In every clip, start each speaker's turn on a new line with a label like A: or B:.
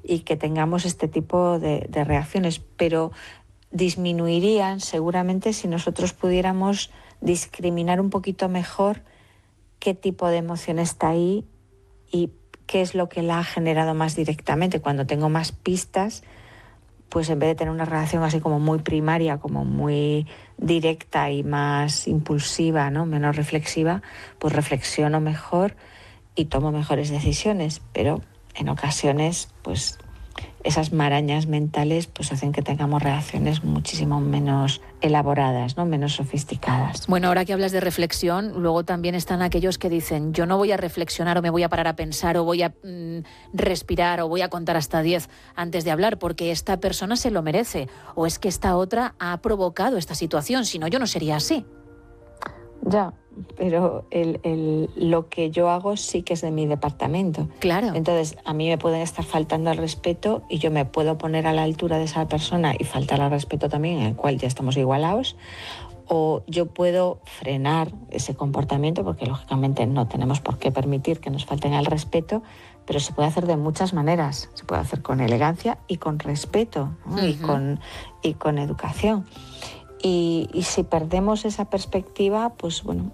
A: y que tengamos este tipo de reacciones, pero disminuirían seguramente si nosotros pudiéramos discriminar un poquito mejor qué tipo de emoción está ahí y qué es lo que la ha generado más directamente. Cuando tengo más pistas, pues en vez de tener una relación así como muy primaria, como muy directa y más impulsiva, ¿no? Menos reflexiva, pues reflexiono mejor y tomo mejores decisiones. Pero en ocasiones, pues esas marañas mentales pues hacen que tengamos reacciones muchísimo menos elaboradas, ¿no? Menos sofisticadas.
B: Bueno, ahora que hablas de reflexión, luego también están aquellos que dicen, yo no voy a reflexionar o me voy a parar a pensar o voy a respirar o voy a contar hasta 10 antes de hablar porque esta persona se lo merece o es que esta otra ha provocado esta situación, si no yo no sería así.
A: Ya, pero lo que yo hago sí que es de mi departamento.
B: Claro.
A: Entonces, a mí me pueden estar faltando al respeto y yo me puedo poner a la altura de esa persona y faltar al respeto también, en el cual ya estamos igualados. O yo puedo frenar ese comportamiento, porque lógicamente no tenemos por qué permitir que nos falten al respeto, pero se puede hacer de muchas maneras. Se puede hacer con elegancia y con respeto, ¿no? y con educación. Y si perdemos esa perspectiva, pues bueno,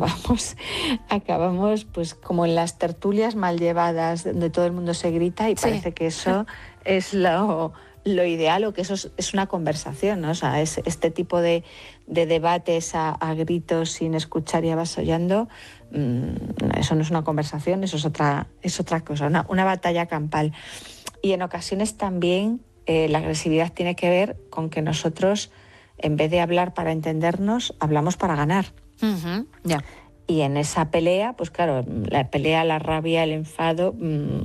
A: acabamos pues como en las tertulias mal llevadas, donde todo el mundo se grita y parece que eso es lo ideal o que eso es una conversación, ¿no? O sea, es este tipo de debates a gritos sin escuchar y avasalando, eso no es una conversación, eso es otra cosa, una batalla campal. Y en ocasiones también la agresividad tiene que ver con que nosotros, en vez de hablar para entendernos, hablamos para ganar.
B: Ya.
A: Y en esa pelea, pues claro, la pelea, la rabia, el enfado,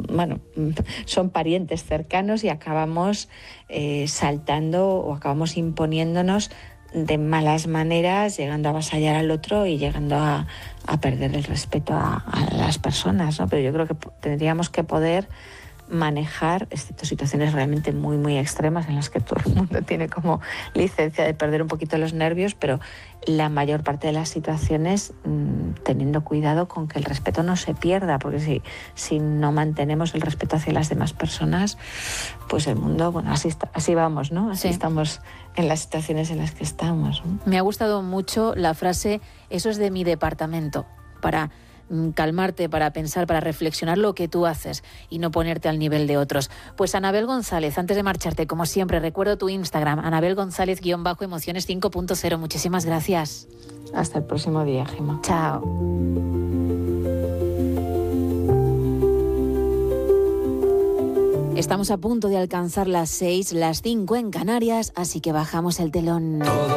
A: son parientes cercanos y acabamos saltando o acabamos imponiéndonos de malas maneras, llegando a avasallar al otro y llegando a perder el respeto a las personas, ¿no? Pero yo creo que tendríamos que poder manejar, excepto situaciones realmente muy, muy extremas en las que todo el mundo tiene como licencia de perder un poquito los nervios, pero la mayor parte de las situaciones teniendo cuidado con que el respeto no se pierda, porque si no mantenemos el respeto hacia las demás personas, pues el mundo, bueno, así vamos, ¿no? Así estamos en las situaciones en las que estamos, ¿no?
B: Me ha gustado mucho la frase, eso es de mi departamento, para calmarte, para pensar, para reflexionar lo que tú haces y no ponerte al nivel de otros. Pues Anabel González, antes de marcharte, como siempre, recuerdo tu Instagram, Anabel González_emociones 5.0. Muchísimas gracias.
A: Hasta el próximo día, Gemma.
B: Chao. Estamos a punto de alcanzar las 6, las 5 en Canarias, así que bajamos el telón.